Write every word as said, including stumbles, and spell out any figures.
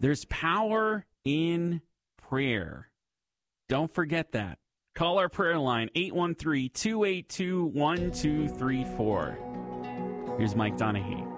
There's power in prayer. Don't forget that. Call our prayer line, eight one three, two eight two, one two three four. Here's Mike Donahue.